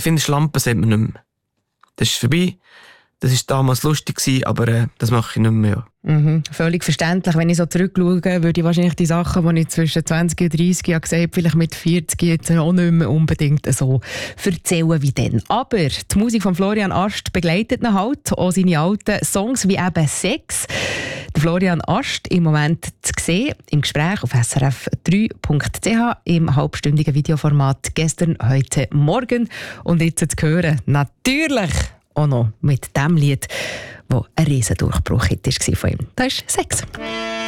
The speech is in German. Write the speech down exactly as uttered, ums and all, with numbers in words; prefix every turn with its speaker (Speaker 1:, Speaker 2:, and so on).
Speaker 1: finde, Schlampen sagt man nicht mehr. Das ist vorbei. Das war damals lustig, aber äh, das mache ich nicht mehr. Ja.
Speaker 2: Mhm. Völlig verständlich. Wenn ich so zurückschaue, würde ich wahrscheinlich die Sachen, die ich zwischen zwanzig und dreissig Jahren gesagt habe, vielleicht mit vierzig jetzt auch nicht mehr unbedingt so erzählen wie dann. Aber die Musik von Florian Ast begleitet ihn halt, auch seine alten Songs wie eben «Sex». Der Florian Ast im Moment zu sehen, im Gespräch auf S R F drei Punkt c h im halbstündigen Videoformat «Gestern, heute, morgen». Und jetzt zu hören, natürlich auch noch mit dem Lied, das ein Riesendurchbruch war von ihm. Das ist «Sex».